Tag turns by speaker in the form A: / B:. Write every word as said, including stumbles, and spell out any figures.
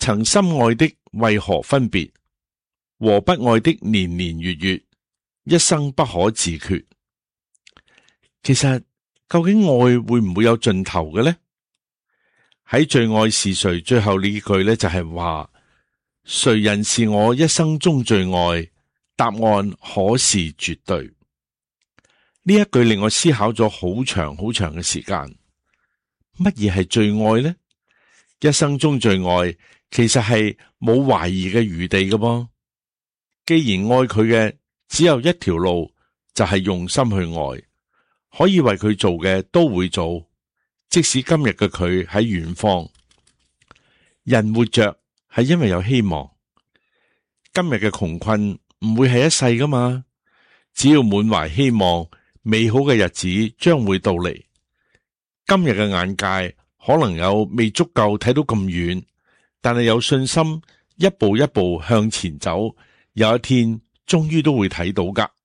A: 曾深愛的為何分別？和不愛的年年月月，一生不可自決。其實究竟愛會唔會有盡頭嘅呢？喺最愛是誰最後呢句咧就係話，誰人是我一生中最愛？答案可是絕對。呢一句令我思考咗好長好長嘅時間。乜嘢係最愛呢？一生中最愛其實係冇懷疑嘅餘地嘅噃。既然愛佢嘅只有一條路，就係用心去愛，可以為佢做嘅都會做，即使今日嘅佢喺遠方。人活着係因為有希望，今日嘅窮困唔會係一世噶嘛，只要滿懷希望，美好嘅日子將會到嚟。今日嘅眼界可能有未足夠睇到咁遠，但係有信心一步一步向前走，有一天終於都會睇到噶。